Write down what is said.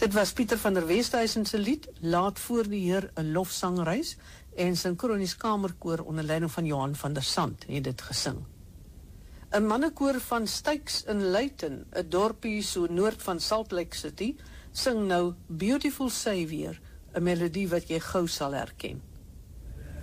Dit was Pieter van der Westhuizen se lied, Laat voor die Heer 'n lofsangreis, en Synkronies Kamerkoor onder leiding van Johan van der Sand het dit gesing. 'n Mannekoor van Styks in Luiten, 'n dorpie so noord van Salt Lake City, sing nou Beautiful Savior, 'n melodie wat jy gou sal herken.